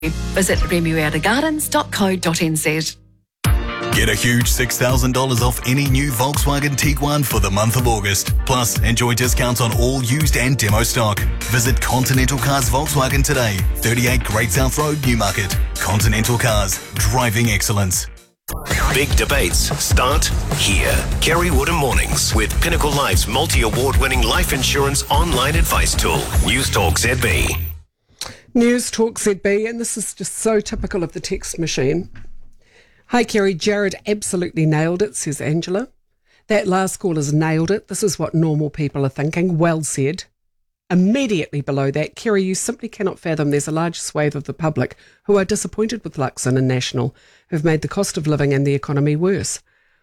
Visit remueragardens.co.nz. Get a huge $6,000 off any new Volkswagen Tiguan for the month of August. Plus, enjoy discounts on all used and demo stock. Visit Continental Cars Volkswagen today, 38 Great South Road, Newmarket. Continental Cars, driving excellence. Big debates start here. Kerry Woodham Mornings with Pinnacle Life's multi-award winning life insurance online advice tool. News Talk ZB. News Talk ZB, and this is just so typical of the text machine. Hi Kerry, Jared absolutely nailed it, says Angela. That last caller's nailed it. This is what normal people are thinking. Well said. Immediately below that, Kerry, you simply cannot fathom there's a large swathe of the public who are disappointed with Luxon and National, who've made the cost of living and the economy worse.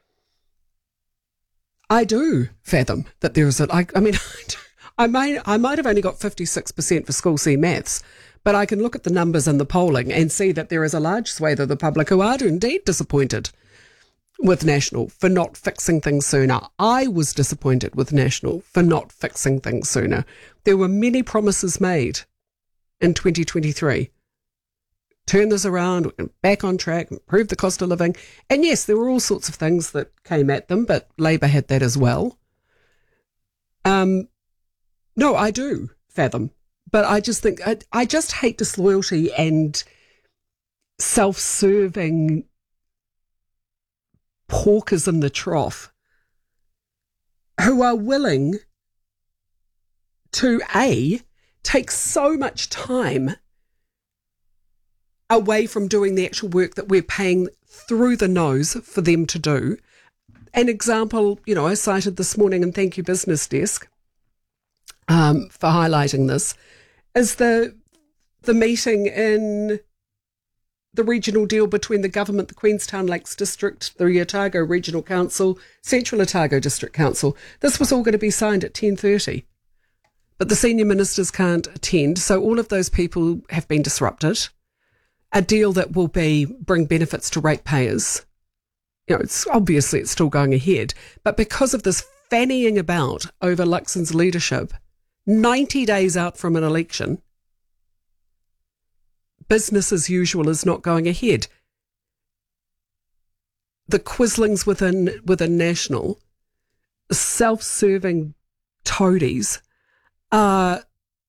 I do fathom that there is I might have only got 56% for School C maths, but I can look at the numbers and the polling and see that there is a large swathe of the public who are indeed disappointed with National for not fixing things sooner. I was disappointed with National for not fixing things sooner. There were many promises made in 2023. Turn this around, we're back on track, improve the cost of living. And yes, there were all sorts of things that came at them, but Labour had that as well. No, I do fathom. But I just think, I just hate disloyalty and self-serving porkers in the trough who are willing to, take so much time away from doing the actual work that we're paying through the nose for them to do. An example, I cited this morning, and thank you Business Desk for highlighting this, is the meeting in the regional deal between the government, the Queenstown Lakes District, the Otago Regional Council, Central Otago District Council. This was all going to be signed at 10:30, but the senior ministers can't attend, so all of those people have been disrupted. A deal that will bring benefits to ratepayers. It's still going ahead, but because of this fannying about over Luxon's leadership, 90 days out from an election, business as usual is not going ahead. The quislings within National, self-serving toadies, are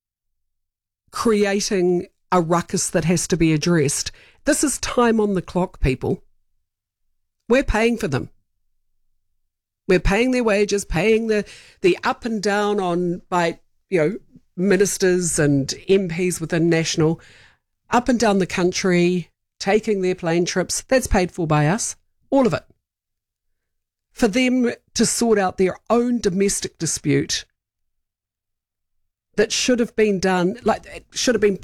creating a ruckus that has to be addressed. This is time on the clock, people. We're paying for them. We're paying their wages, paying the up and down by ministers and MPs within National, up and down the country, taking their plane trips. That's paid for by us, all of it. For them to sort out their own domestic dispute that should have been done, should have been